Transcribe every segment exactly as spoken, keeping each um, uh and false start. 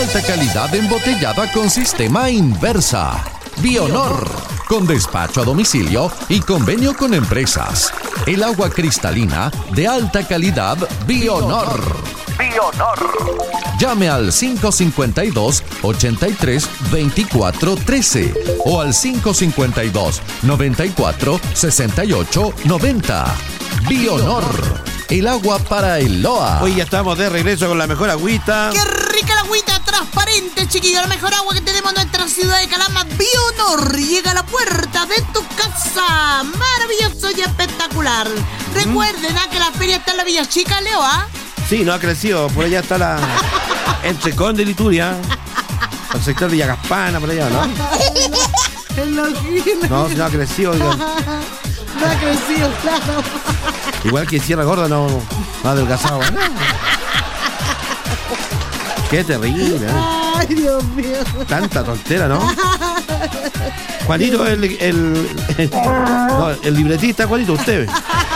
alta calidad embotellada con sistema inversa. Bionor, con despacho a domicilio y convenio con empresas. El agua cristalina de alta calidad Bionor. Bionor. Llame al cinco cinco dos, ocho tres, veinticuatro trece o al cinco cinco dos, noventa y cuatro, sesenta y ocho, noventa. Bionor, el agua para el L O A. Hoy ya estamos de regreso con la mejor agüita. ¡Qué rica la agüita transparente, chiquillo! La mejor agua que tenemos en nuestra ciudad de Calama. Bionor llega a la puerta de tu casa. Maravilloso y espectacular. Mm. Recuerden ¿ah? que la feria está en la Villa Chica, Leo, ¿ah? Sí, no ha crecido. Por allá está la... entre Conde y Lituria. El sector de Yagaspana, por allá, ¿no? El Holguín. No, no ha crecido. Oiga. No ha crecido, claro. Igual que Sierra Gorda no, no ha adelgazado, ¿no? Qué terrible, ¿eh? Ay, Dios mío. Tanta tontera, ¿no? Juanito, el, el, el, no, el libretista, Juanito, usted.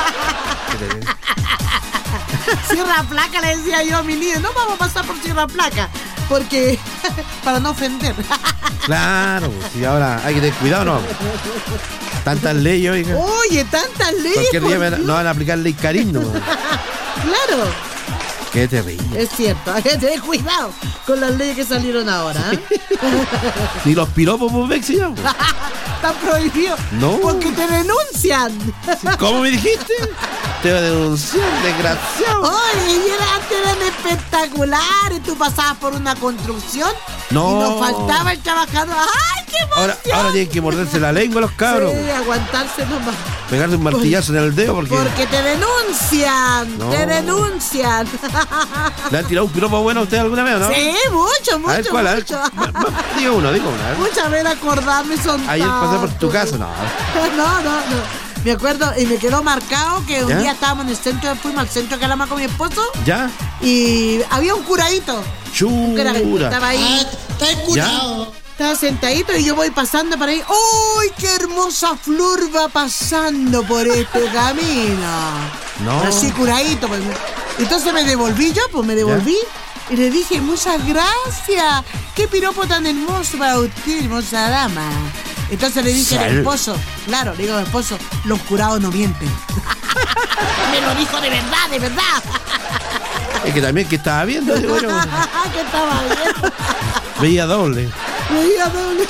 Sierra Placa, le decía yo a mi líder. No vamos a pasar por Sierra Placa, porque para no ofender. Claro, si ahora hay que tener cuidado, ¿no? Tantas leyes, oiga. Oye, tantas leyes. Cualquier día me, no van a aplicar ley cariño. Claro. Qué terrible. Es cierto, hay que tener cuidado con las leyes que salieron ahora. ¿eh? Ni los piropos, pues, Bexi, ya. Están prohibidos. No. Porque te denuncian. ¿Cómo me dijiste? Te va a denunciar, desgraciado. Oye, y era, antes eran espectaculares. Tú pasabas por una construcción. No. Y nos faltaba el trabajador. ¡Ay, qué emoción! Ahora, ahora tienen que morderse la lengua los cabros. Sí, aguantarse nomás. Pegarle un martillazo en el dedo porque... Porque te denuncian. No. Te denuncian. ¿Le han tirado un piropo bueno a usted alguna vez o no? Sí, mucho, mucho, a ver, ¿cuál? mucho. A ver, diga uno, diga uno. A ver. Muchas veces acordarme son Ayer pasé por tu casa, no. No, no, no. Me acuerdo y me quedó marcado que un ¿Ya? día estábamos en el centro, fuimos al centro de Calama con mi esposo. ¿Ya? Y había un curadito. Chura. Un curadito, estaba ahí. Ah, está curado. Estaba sentadito y yo voy pasando por ahí. ¡Uy, qué hermosa flor va pasando por este camino! No. Así curadito. Pues. Entonces me devolví yo, pues me devolví. ¿Ya? Y le dije, muchas gracias. Qué piropo tan hermoso para usted, hermosa dama. Entonces le dije Sal. a mi esposo, claro, le digo a mi esposo, los curados no mienten. Me lo dijo de verdad, de verdad. Es que también que estaba viendo, digo yo. Que estaba viendo. Veía doble. Veía doble.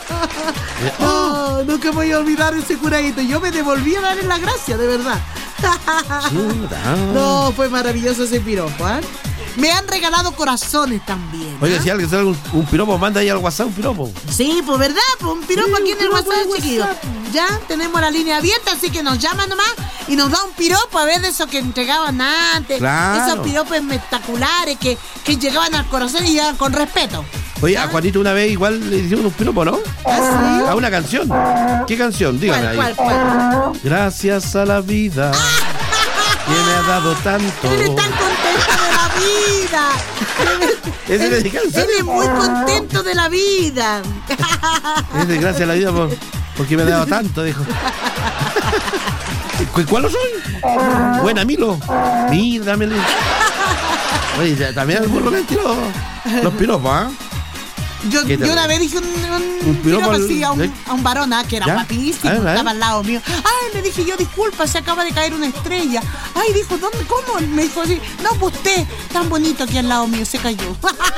No, nunca voy a olvidar ese curadito. Yo me devolví a darle la gracia, de verdad. No, fue maravilloso ese piropo, ¿eh? Me han regalado corazones también. Oye, ¿eh? Si alguien sabe un, un piropo, manda ahí al WhatsApp un piropo. Sí, pues verdad, pues un piropo sí, aquí en el WhatsApp, chiquillo. Ya tenemos la línea abierta, así que nos llaman nomás y nos da un piropo a ver de esos que entregaban antes. Claro. Esos piropos espectaculares que, que llegaban al corazón y llegaban con respeto. Oye, ¿ah? A Juanito una vez igual le hicimos un piropo, ¿no? ¿Ah, sí? A una canción. ¿Qué canción? Dígame ¿Cuál, ahí. ¿Cuál, cuál? Gracias a la vida que me ha dado tanto. Él es tan contento de la vida. Ese él, él, él es muy contento de la vida. Ese, gracias a la vida por, porque me ha dado tanto, dijo. ¿Cuál lo soy? Buena, Milo. Míramele. Oye, también al burro le tiró los piropos, ¿ah? ¿eh? Yo, yo una vez dije un, un, un piropo así a un, a un varón, ¿ah? Que era ¿Ya? guapísimo, a ver, a ver. estaba al lado mío. Ay, le dije yo, disculpa, se acaba de caer una estrella. Ay, dijo, ¿dónde? ¿Cómo? Me dijo así, no, pues usted, tan bonito aquí al lado mío, se cayó.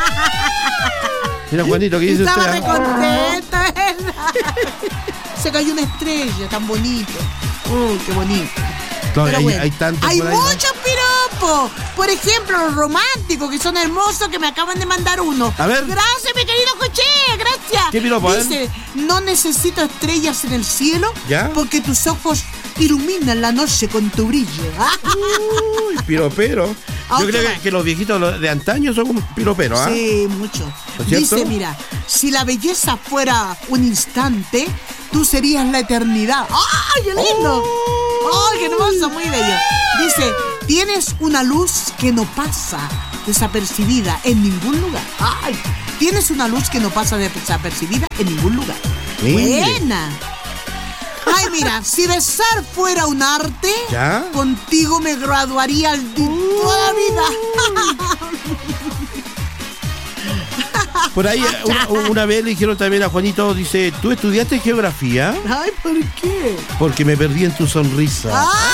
Mira, Juanito, ¿qué dice estaba usted? Estaba re contenta, ¿verdad? Se cayó una estrella, tan bonito. Uy, qué bonito. Claro, Pero hay, bueno, hay, tantos hay por ahí, muchos piropos. Por ejemplo, los románticos, que son hermosos, que me acaban de mandar uno. A ver. Gracias, mi querido José, gracias. ¿Qué piropo? Dice, no necesito estrellas en el cielo, ¿ya? Porque tus ojos iluminan la noche con tu brillo. Uy, piropero. Yo creo que, que los viejitos de antaño son un piropero, ¿ah? Sí, mucho. Dice, mira, si la belleza fuera un instante, tú serías la eternidad. ¡Ay, qué lindo! ¡Oh! ¡Ay, qué hermoso! Muy bello. Dice, tienes una luz que no pasa desapercibida en ningún lugar. ¡Ay! Tienes una luz que no pasa desapercibida en ningún lugar. Mire. Buena. Ay, mira, si besar fuera un arte, ¿ya? Contigo me graduaría de toda la vida. Por ahí una, una vez le dijeron también a Juanito, dice, ¿tú estudiaste geografía? Ay, ¿por qué? Porque me perdí en tu sonrisa.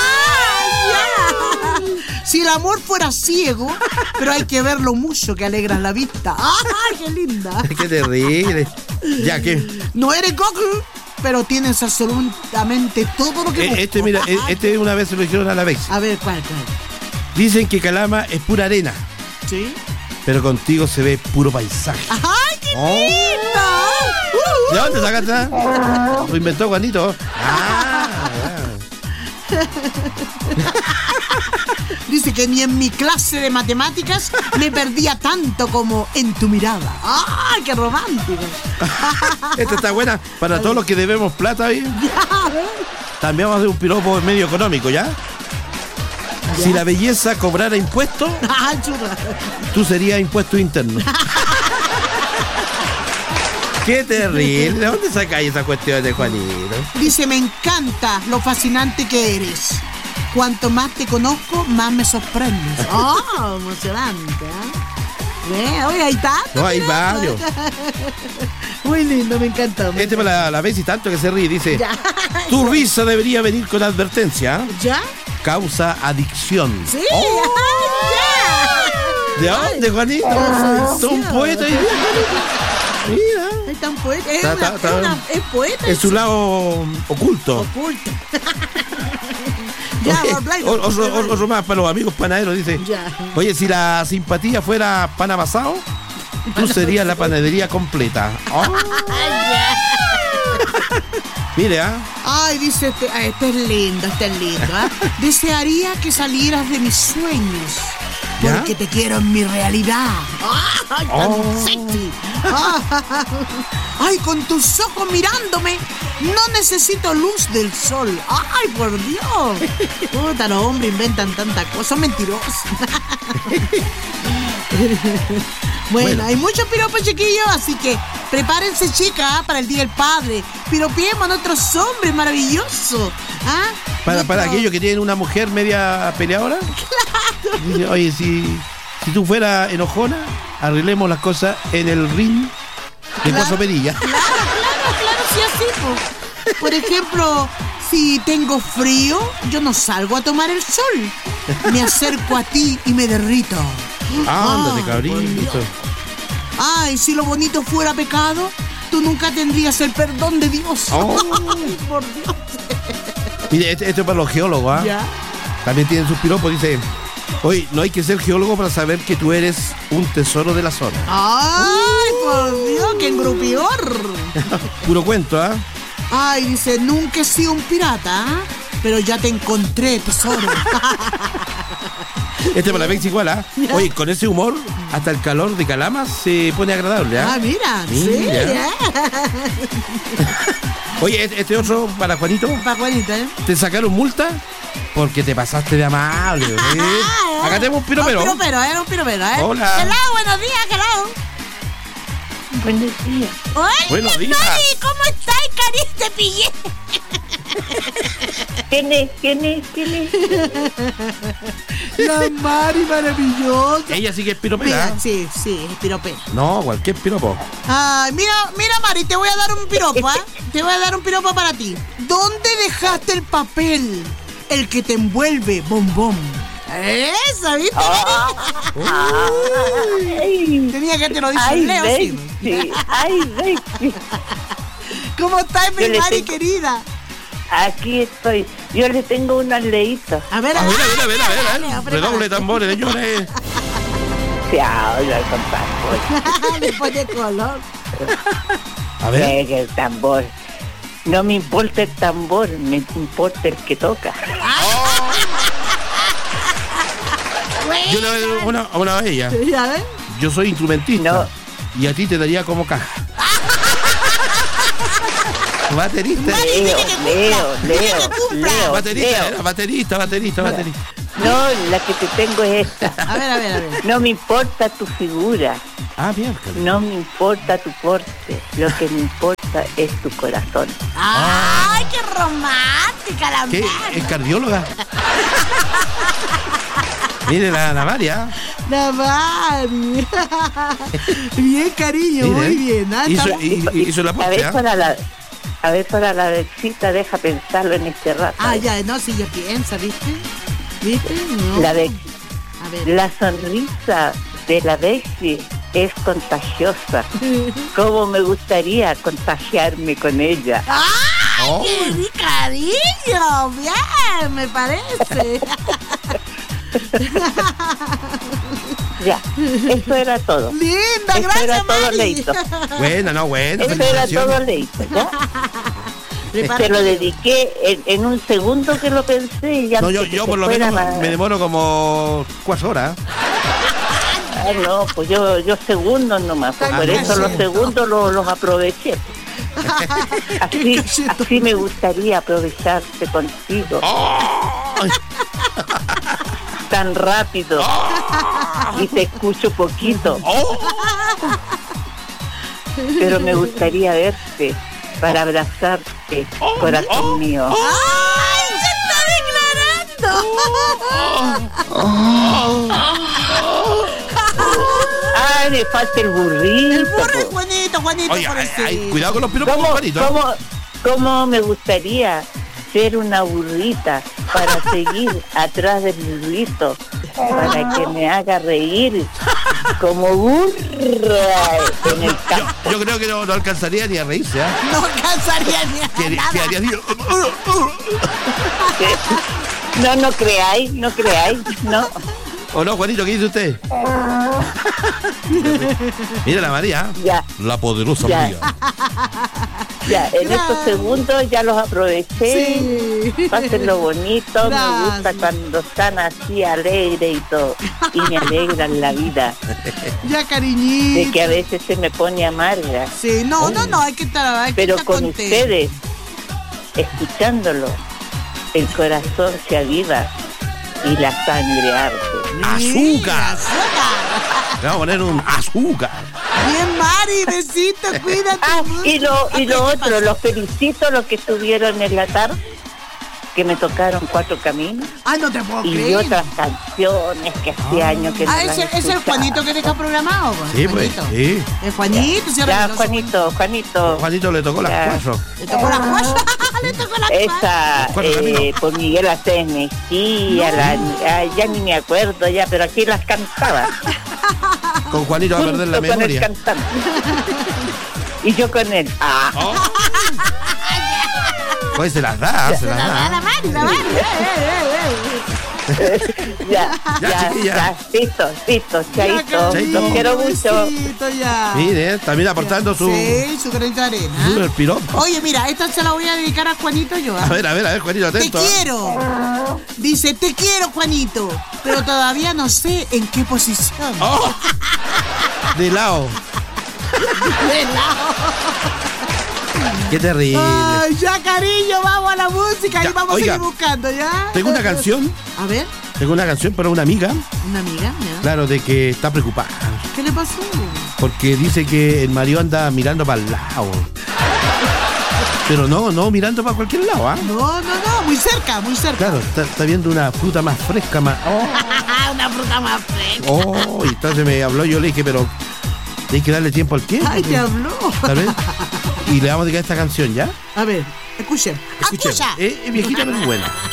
¡Ah, ya! Si el amor fuera ciego, pero hay que ver lo mucho que alegras la vista. ¡Ay, qué linda! ¿Qué te ríes? Ya, ¿qué? No eres Goku, pero tienes absolutamente todo lo que Eh, este, mira, eh, este una vez se lo dijeron a la vez. A ver, ¿cuál, cuál? Dicen que Calama es pura arena, ¿Sí? pero contigo se ve puro paisaje. ¡Ay, qué Oh. linda! Uh, ¿De dónde sacaste? Lo inventó Juanito. Ah, ya. Dice que ni en mi clase de matemáticas me perdía tanto como en tu mirada. ¡Ay, qué romántico! Esta está buena para todos los que debemos plata ahí. Ya, a ver. También vamos a hacer un piropo medio económico, ¿ya? ¿Ya? Si la belleza cobrara impuestos, ¡Ah, churra! tú serías impuesto interno. Qué terrible. ¿De dónde sacáis esas cuestiones de Juanito? Dice, me encanta lo fascinante que eres. Cuanto más te conozco, más me sorprendes. ¡Oh, emocionante! ¿eh? Oye, ahí está. No, hay varios. Muy lindo, me encantó. me Este me la, la ves y tanto que se ríe. Dice, Ya. tu risa debería venir con advertencia. ¿Ya? Causa adicción. Sí. Oh, ¡Ya! ¿de dónde, Juanito? Ay, Son sí, poetas y mira. Es tan poeta. Es, Ta, una- ta, ta. es una- es poeta. Es su lado oculto. Oculto. Ya, Oye, Barblay, o- otro, otro- otro más para los amigos panaderos. Dice, Ya. oye, si la simpatía fuera pan amasado, tú serías la panadería completa. Oh. Mire, ¿ah? Ay, dice este, ah, este es lindo, este es lindo. ¿ah? Desearía que salieras de mis sueños. ¿Ya? Porque te quiero en mi realidad. ¡Ay, tan Oh. sexy! ¡Ay, con tus ojos mirándome! No necesito luz del sol. ¡Ay, por Dios! Puta, los hombres inventan tantas cosas. Son mentirosos. Bueno, Bueno. hay muchos piropos, chiquillos, así que prepárense, chicas, ¿ah? Para el Día del Padre. Piropiemos a nuestros hombres maravillosos. ¿Ah? Para, para Nuestro- aquellos que tienen una mujer media peleadora. Dice, oye, si, si tú fueras enojona, arreglemos las cosas en el ring de Claro. Coso Perilla. Claro, claro, claro, sí, así, po. Por ejemplo, si tengo frío, yo no salgo a tomar el sol. Me acerco a ti y me derrito. Ándate, Ay, cabrito. por Dios. Ay, si lo bonito fuera pecado, tú nunca tendrías el perdón de Dios. Oh. Ay, por Dios. Mire, este, esto es para los geólogos, ¿ah? Ya. También tienen sus piropos. Dice, oye, no hay que ser geólogo para saber que tú eres un tesoro de la zona. Ay, por Dios, qué engrupior. Puro cuento, ¿ah? Ay, dice, nunca he sido un pirata, ¿ah? Pero ya te encontré, tesoro. Este para la vez igual, ¿ah? Oye, con ese humor, hasta el calor de Calama se pone agradable, ¿ah? Ah, mira, sí, Mira. ya. Oye, este- este otro para Juanito. Pa' Juanita, ¿eh? ¿Te sacaron multa? Porque te pasaste de amable, ¿sí? Acá tenemos un piropero. Un piropero, ¿eh? Un piropero, ¿eh? Hola. Hello, buenos días, hello. Buenos días. Hola, Buenos días. Mari, ¿cómo estás, cariño? Te pillé. ¿Quién es? ¿Quién es? ¿Quién es? La Mari maravillosa. Ella sí que es piropera. Mira, sí, sí, es piropera. No, cualquier piropo. Ay, mira, mira, Mari, te voy a dar un piropo, ¿eh? Te voy a dar un piropo para ti. ¿Dónde dejaste el papel? El que te envuelve, bombón. ¿Eso, viste? Ay, Tenía que te lo dice ay, Leo, sí. Betsy. Ay, Betsy. ¿Cómo estás, mi Yo le Mari tengo- querida? Aquí estoy. Yo le tengo unas leitas. A ver, A ver, a ver, a ver, a ver, a dale, ver. prepárate. Redoble tambores, señores. Se habla el tambor. Le pone color. A ver. Pega el tambor. No me importa el tambor, me importa el que toca. Yo le doy una, una a ella. Sí, a ver. Yo soy instrumentista. No. Y a ti te daría como caja. Baterista. Leo, Leo, Leo, Leo, Baterista, Leo. era baterista, baterista, baterista. No, la que te tengo es esta. A ver, a ver, a ver. No me importa tu figura, Ah, bien. no me importa tu porte, lo que me importa es tu corazón. ¡Ay, qué romántica la ¿Qué? Mari! ¿Es cardióloga? Mire la, la María. La Mari. Bien, cariño, Mire, muy bien. ¿Ah? hizo, Estamos- y- y- hizo la A poste, ver, ¿ah? para la, a ver, para la Bexita, deja pensarlo en este rato. Ah, ya, no, si ya piensa, ¿viste? ¿Viste? No. La Bex, A ver. la sonrisa de la Bexi es contagiosa. ¿Cómo me gustaría contagiarme con ella? ¡Ay, Oh. qué mi cariño! Bien, me parece. Ya, eso era todo. Linda, Eso gracias, era todo, Mari. Leito. Buena, no, buena. Eso era felicitaciones. todo, Leito, ¿ya? Prepárate. Te lo dediqué en, en un segundo que lo pensé y ya No, yo, antes que yo se por lo fuera menos la- me demoro como cuatro horas. Ah, no, pues yo, yo segundos nomás, pues Está por eso los cayendo. segundos los, los aproveché. Así, cachito. así me gustaría aprovecharse contigo Ay, tan rápido y te escucho poquito, oh, pero me gustaría verte para abrazarte, corazón mío. ¡Ay, se está declarando! Ay, me falta el burrito. El burro es po. Juanito, Juanito, oye, ay, pobrecito. ay, cuidado con los piropos, ¿Cómo, Juanito. cómo, cómo me gustaría ser una burrita para seguir atrás del burrito, para que me haga reír como burra en el campo? Yo, yo creo que no, no alcanzaría ni a reírse, ¿ah? No alcanzaría ni a Que, nada. que haría así. No, no creáis, no creáis, no. ¿O no, Juanito? ¿Qué dice usted? Mira la María. Ya, La poderosa Ya. María. ya, en Gracias. estos segundos ya los aproveché. Sí. Pásenlo bonito, me gusta Gracias. cuando están así alegres y todo. Y me alegran la vida, Ya, cariñito. de que a veces se me pone amarga. Sí, no, no, no, hay que estar, hay que Pero estar con contento. ustedes, escuchándolo, el corazón se aviva y la sangre arde. ¡Azúcar! Azúcar. Le vamos a poner un azúcar. Bien, Mari, besito, cuídate Ah, mucho. y lo, y lo ¿Qué otro, pasó? los felicito los que estuvieron en la tarde, que me tocaron Cuatro Caminos Ah, no te puedo y creer. otras canciones que hace años que no Ah, las ese, ese es el escuchaba. Juanito que deja programado, pues. Sí, pues, Juanito. sí. Es Juanito, sí, Ya, recuerdo, Juanito, Juanito, Juanito le tocó las Ya. cuatro. Le tocó la cuatro. Le tocó la cuatro. esa, Cuatro eh, Caminos. por Miguel Aceves Mejía, la- ah, ya ni me acuerdo ya, pero aquí las cantaba. Con Juanito va a perder la Junto con el memoria. cantante. Y yo con él. Ah, Oh. Pues se las da, se las La, la, la da. Mari, la Mari. Eh, eh, eh, ya, Ya, ya, chiquilla. ya, listo, listo, eh. chaito. Chaito. Los quiero mucho. Besito, ya. Mire, también aportando su, Sí, su granito de arena. su piropo. Oye, mira, esta se la voy a dedicar a Juanito yo. ¿ah? A ver, a ver, a ver, Juanito, Te atento. ¿ah? quiero. Dice, te quiero, Juanito. Pero todavía no sé en qué posición. Oh. De lado. De lado. Qué terrible. Ay, ya, cariño, vamos a la música Ya, y vamos oiga, a seguir buscando, ¿ya? Tengo una canción, A ver, tengo una canción para una amiga, una amiga, ¿ya? claro, de que está preocupada. ¿Qué le pasó? Porque dice que el marido anda mirando para el lado. Pero no, no mirando para cualquier lado, ¿ah? No, no, no, muy cerca, muy cerca. Claro, está, está viendo una fruta más fresca, más. Oh, Una fruta más fresca. oh, y entonces me habló, yo le dije, pero hay que darle tiempo al tiempo. Ay, te habló. ¿Sabes? Y le vamos a dedicar esta canción, ¿ya? A ver, escuchen. Escuchemos. Escucha. Eh, es viejita pero es buena.